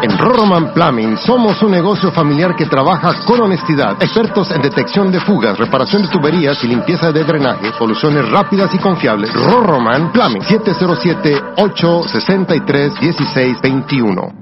En Roroman Plumbing somos un negocio familiar que trabaja con honestidad. Expertos en detección de fugas, reparación de tuberías y limpieza de drenaje. Soluciones rápidas y confiables. Roroman Plumbing. 707-863-1621.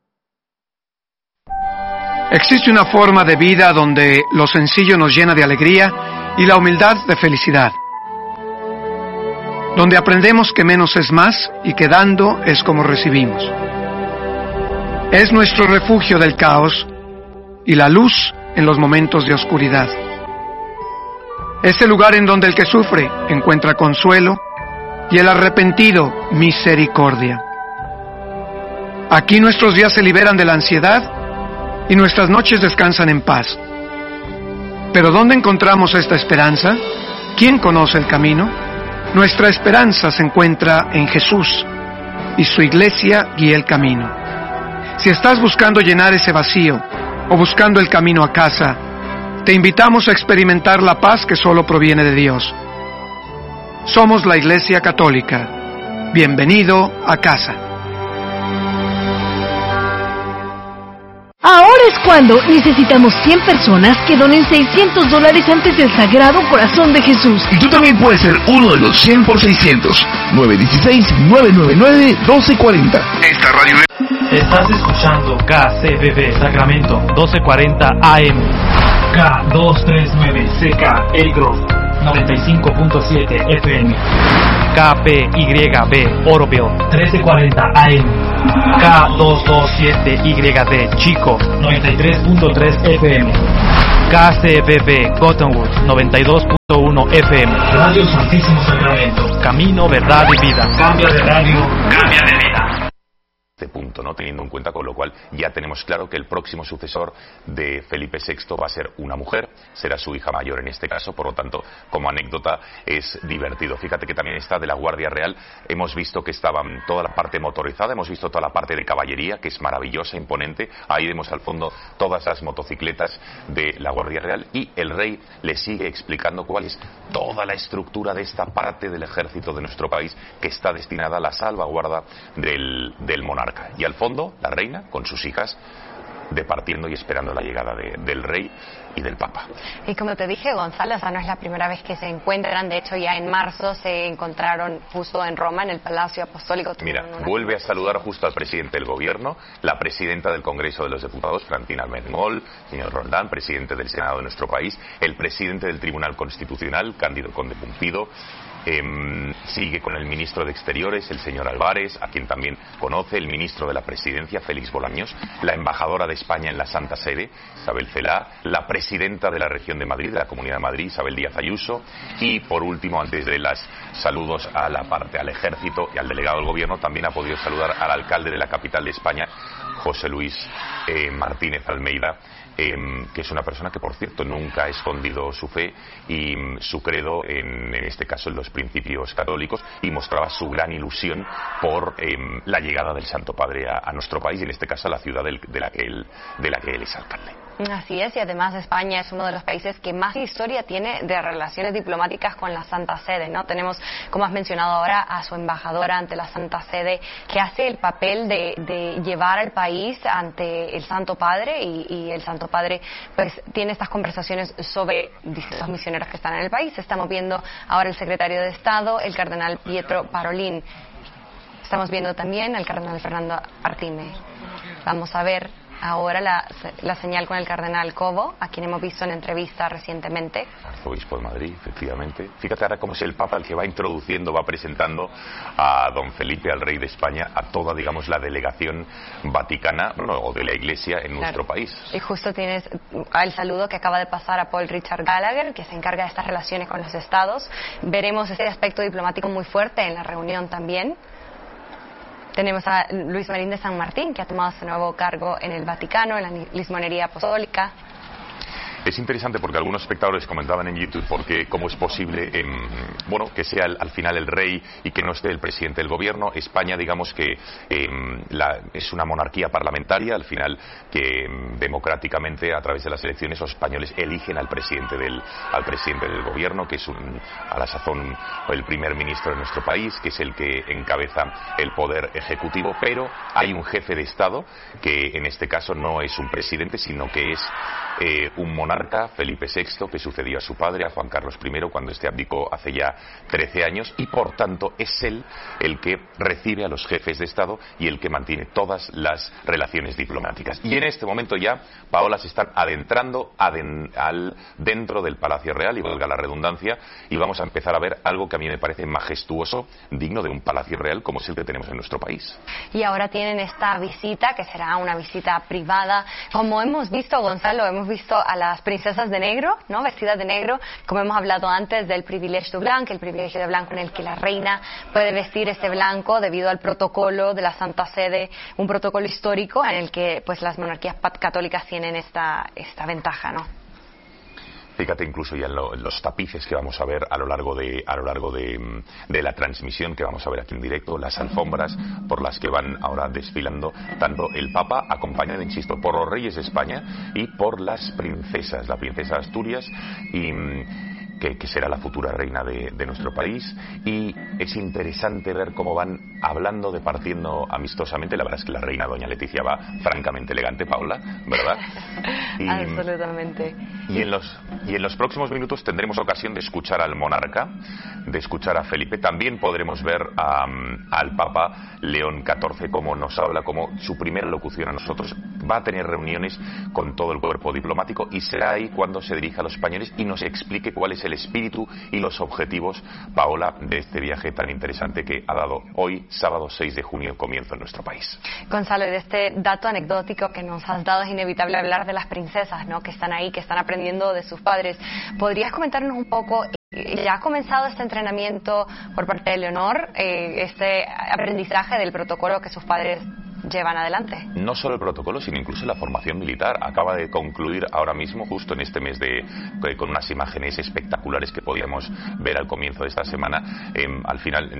Existe una forma de vida donde lo sencillo nos llena de alegría y la humildad de felicidad. Donde aprendemos que menos es más y que dando es como recibimos. Es nuestro refugio del caos y la luz en los momentos de oscuridad. Es el lugar en donde el que sufre encuentra consuelo y el arrepentido misericordia. Aquí nuestros días se liberan de la ansiedad y nuestras noches descansan en paz. Pero ¿dónde encontramos esta esperanza? ¿Quién conoce el camino? Nuestra esperanza se encuentra en Jesús y su iglesia guía el camino. Si estás buscando llenar ese vacío o buscando el camino a casa, te invitamos a experimentar la paz que solo proviene de Dios. Somos la Iglesia Católica. Bienvenido a casa. Ahora es cuando necesitamos 100 personas que donen $600 antes del Sagrado Corazón de Jesús. Y tú también puedes ser uno de los 100 por 600. 916-999-1240. Esta radio es... Estás escuchando KCBB Sacramento 1240 AM. K239CK El Grove 95.7 FM. KPYB Oroville 1340 AM. K227YD Chico 93.3 FM. KCBB Cottonwood 92.1 FM. Radio Santísimo Sacramento. Camino, verdad y vida. Cambia de radio, cambia de vida. Punto, ¿no? Teniendo en cuenta, con lo cual ya tenemos claro que el próximo sucesor de Felipe VI va a ser una mujer, será su hija mayor en este caso, por lo tanto, como anécdota es divertido. Fíjate que también está de la Guardia Real, hemos visto que estaba toda la parte motorizada, hemos visto toda la parte de caballería, que es maravillosa, imponente, ahí vemos al fondo todas las motocicletas de la Guardia Real, y el rey le sigue explicando cuál es toda la estructura de esta parte del ejército de nuestro país que está destinada a la salvaguarda del monarca. Y al fondo, la reina, con sus hijas, departiendo y esperando la llegada del rey y del papa. Y como te dije, Gonzalo, esa no es la primera vez que se encuentran. De hecho, ya en marzo se encontraron justo en Roma, en el Palacio Apostólico. Mira, vuelve a saludar justo al presidente del gobierno, la presidenta del Congreso de los Diputados, Francina Armengol, señor Roldán, presidente del Senado de nuestro país, el presidente del Tribunal Constitucional, Cándido Conde Pumpido. Sigue con el ministro de Exteriores, el señor Álvarez, a quien también conoce, el ministro de la Presidencia, Félix Bolaños, la embajadora de España en la Santa Sede, Isabel Celá, la presidenta de la región de Madrid, de la Comunidad de Madrid, Isabel Díaz Ayuso, y por último, antes de los saludos a la parte, al ejército y al delegado del gobierno, también ha podido saludar al alcalde de la capital de España, José Luis Martínez Almeida, que es una persona que, por cierto, nunca ha escondido su fe y su credo, en este caso en los principios católicos, y mostraba su gran ilusión por la llegada del Santo Padre a nuestro país, y en este caso a la ciudad de la que él es alcalde. Así es, y además España es uno de los países que más historia tiene de relaciones diplomáticas con la Santa Sede, ¿no? Tenemos, como has mencionado ahora, a su embajadora ante la Santa Sede, que hace el papel de llevar al país ante el Santo Padre, y el Santo Padre pues tiene estas conversaciones sobre distintos misioneros que están en el país. Estamos viendo ahora el secretario de Estado, el cardenal Pietro Parolin. Estamos viendo también al cardenal Fernando Artime. Vamos a ver ahora la señal con el cardenal Cobo, a quien hemos visto en entrevista recientemente. Arzobispo de Madrid, efectivamente. Fíjate ahora cómo es el Papa el que va introduciendo, va presentando a don Felipe, al rey de España, a toda, digamos, la delegación vaticana, o de la Iglesia en nuestro país. Y justo tienes el saludo que acaba de pasar a Paul Richard Gallagher, que se encarga de estas relaciones con los estados. Veremos ese aspecto diplomático muy fuerte en la reunión también. Tenemos a Luis Marín de San Martín, que ha tomado su nuevo cargo en el Vaticano, en la Lismonería Apostólica. Es interesante porque algunos espectadores comentaban en YouTube porque cómo es posible que sea al final el rey y que no esté el presidente del gobierno. España, digamos que es una monarquía parlamentaria, al final que democráticamente a través de las elecciones los españoles eligen al presidente del gobierno, que es a la sazón el primer ministro de nuestro país, que es el que encabeza el poder ejecutivo, pero hay un jefe de Estado que en este caso no es un presidente, sino que es un monarca, Felipe VI, que sucedió a su padre, a Juan Carlos I, cuando este abdicó hace ya 13 años, y por tanto es él el que recibe a los jefes de Estado y el que mantiene todas las relaciones diplomáticas. Y en este momento ya, Paola, se están adentrando dentro del Palacio Real, y valga la redundancia, y vamos a empezar a ver algo que a mí me parece majestuoso, digno de un Palacio Real como es el que tenemos en nuestro país. Y ahora tienen esta visita, que será una visita privada. Como hemos visto, Gonzalo, hemos visto a las princesas de negro, ¿no? Vestidas de negro, como hemos hablado antes del privilegio blanco, el privilegio de blanco en el que la reina puede vestir este blanco debido al protocolo de la Santa Sede, un protocolo histórico en el que pues las monarquías católicas tienen esta ventaja, ¿no? Fíjate incluso ya en los tapices que vamos a ver a lo largo de la transmisión que vamos a ver aquí en directo, las alfombras por las que van ahora desfilando tanto el Papa, acompañado, insisto, por los reyes de España y por las princesas, la princesa de Asturias y que será la futura reina de nuestro país. Y es interesante ver cómo van hablando, departiendo amistosamente. La verdad es que la reina doña Leticia va francamente elegante, Paula, ¿verdad? Absolutamente. Y en los próximos minutos tendremos ocasión de escuchar al monarca, de escuchar a Felipe. También podremos ver al Papa León XIV, como nos habla, como su primera locución a nosotros. Va a tener reuniones con todo el cuerpo diplomático y será ahí cuando se dirija a los españoles y nos explique cuál es el espíritu y los objetivos, Paola, de este viaje tan interesante que ha dado hoy, sábado 6 de junio, comienzo en nuestro país. Gonzalo, de este dato anecdótico que nos has dado, es inevitable hablar de las princesas, ¿no? Que están ahí, que están aprendiendo de sus padres. ¿Podrías comentarnos un poco? ¿Ya ha comenzado este entrenamiento por parte de Leonor, este aprendizaje del protocolo que sus padres llevan adelante? No solo el protocolo, sino incluso la formación militar. Acaba de concluir ahora mismo, justo en este mes con unas imágenes espectaculares que podíamos ver al comienzo de esta semana. Al final,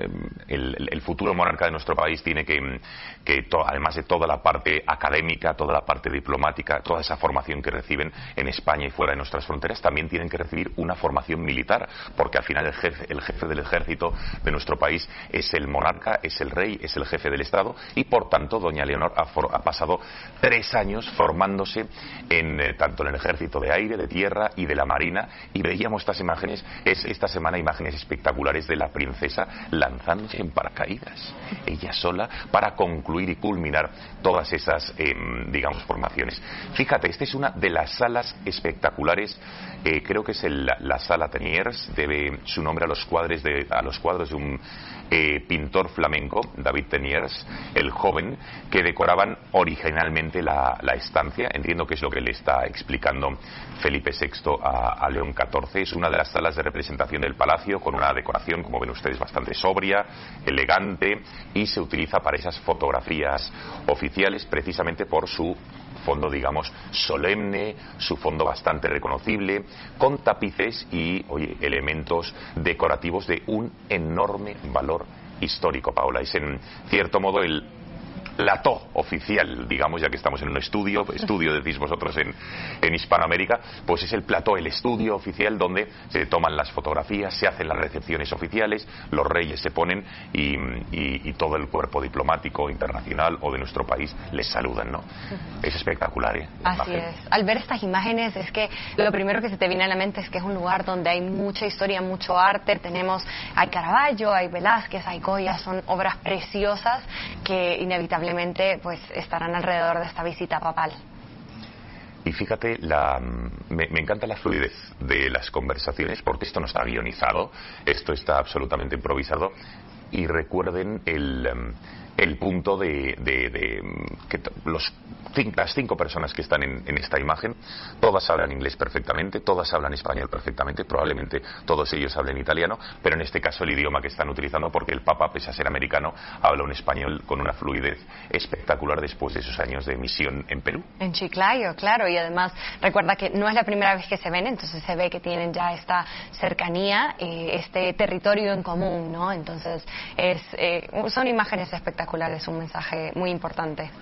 el futuro monarca de nuestro país tiene que además de toda la parte académica, toda la parte diplomática, toda esa formación que reciben en España y fuera de nuestras fronteras, también tienen que recibir una formación militar, porque al final el jefe del ejército de nuestro país es el monarca, es el rey, es el jefe del Estado, y por tanto doña Leonor ha pasado 3 años formándose tanto en el ejército de aire, de tierra y de la marina, y veíamos esta semana imágenes espectaculares de la princesa lanzándose en paracaídas, ella sola, para concluir y culminar todas esas formaciones. Fíjate, esta es una de las salas espectaculares, creo que es la sala Teniers, debe su nombre a los cuadros de un pintor flamenco, David Teniers, el joven, que decoraban originalmente la estancia. Entiendo que es lo que le está explicando Felipe VI a León XIV. Es una de las salas de representación del palacio, con una decoración, como ven ustedes, bastante sobria, elegante, y se utiliza para esas fotografías oficiales, precisamente por su fondo, digamos, solemne, su fondo bastante reconocible, con tapices y, elementos decorativos de un enorme valor histórico, Paola. Es en cierto modo el plató oficial, digamos, ya que estamos en un estudio decís vosotros en Hispanoamérica, pues es el plató, el estudio oficial donde se toman las fotografías, se hacen las recepciones oficiales, los reyes se ponen y todo el cuerpo diplomático internacional o de nuestro país les saludan, ¿no? Es espectacular, ¿eh? Así es. Al ver estas imágenes es que lo primero que se te viene a la mente es que es un lugar donde hay mucha historia, mucho arte. Hay Caravaggio, hay Velázquez, hay Goya, son obras preciosas que inevitablemente pues estarán alrededor de esta visita papal. Y fíjate, me encanta la fluidez de las conversaciones, porque esto no está guionizado, esto está absolutamente improvisado. Y recuerden el el punto de que las 5 personas que están en esta imagen, todas hablan inglés perfectamente, todas hablan español perfectamente, probablemente todos ellos hablen italiano, pero en este caso el idioma que están utilizando, porque el Papa, pese a ser americano, habla un español con una fluidez espectacular después de esos años de misión en Perú. En Chiclayo, claro, y además recuerda que no es la primera vez que se ven, entonces se ve que tienen ya esta cercanía, este territorio en común, ¿no? Entonces son imágenes espectaculares, un mensaje muy importante.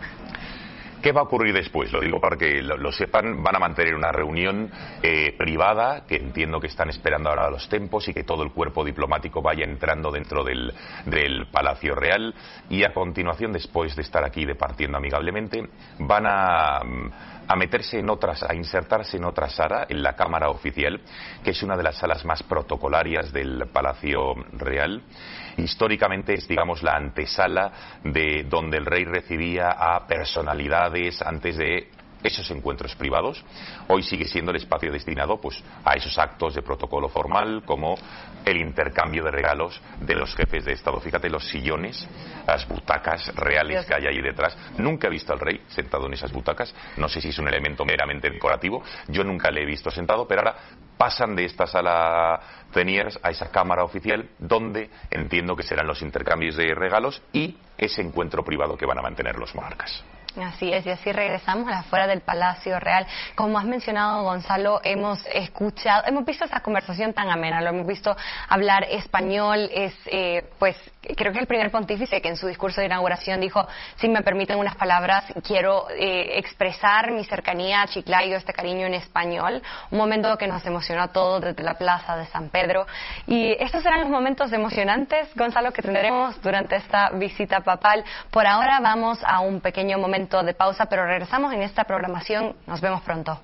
¿Qué va a ocurrir después? Lo digo para que lo sepan. Van a mantener una reunión privada, que entiendo que están esperando ahora los tempos, y que todo el cuerpo diplomático vaya entrando dentro del Palacio Real, y a continuación, después de estar aquí departiendo amigablemente, van a meterse en otras, a insertarse en otra sala, en la Cámara Oficial, que es una de las salas más protocolarias del Palacio Real. Históricamente es, digamos, la antesala de donde el rey recibía a personalidades antes de esos encuentros privados. Hoy sigue siendo el espacio destinado pues a esos actos de protocolo formal, como el intercambio de regalos de los jefes de Estado. Fíjate los sillones, las butacas reales que hay ahí detrás. Nunca he visto al rey sentado en esas butacas. No sé si es un elemento meramente decorativo. Yo nunca le he visto sentado, pero ahora pasan de esta sala Teniers a esa cámara oficial, donde entiendo que serán los intercambios de regalos y ese encuentro privado que van a mantener los monarcas. Así es, y así regresamos afuera del Palacio Real. Como has mencionado, Gonzalo, hemos visto esa conversación tan amena, lo hemos visto hablar español. Pues creo que el primer pontífice que en su discurso de inauguración dijo: si me permiten unas palabras, quiero expresar mi cercanía a Chiclayo, este cariño en español. Un momento que nos emocionó a todos desde la plaza de San Pedro. Y estos serán los momentos emocionantes, Gonzalo, que tendremos durante esta visita papal. Por ahora vamos a un pequeño momento de pausa, pero regresamos en esta programación. Nos vemos pronto.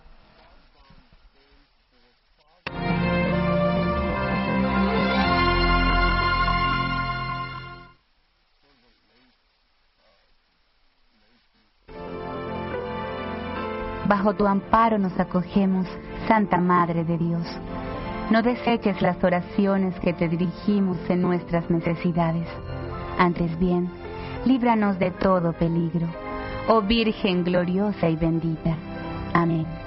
Bajo tu amparo nos acogemos, Santa Madre de Dios. No deseches las oraciones que te dirigimos en nuestras necesidades. Antes bien, líbranos de todo peligro. Oh Virgen gloriosa y bendita. Amén.